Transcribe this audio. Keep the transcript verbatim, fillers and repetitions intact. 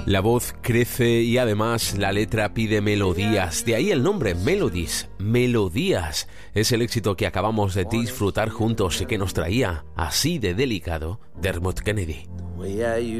La voz crece y además la letra pide melodías, de ahí el nombre, Melodies, melodías. Es el éxito que acabamos de disfrutar juntos y que nos traía así de delicado Dermot Kennedy.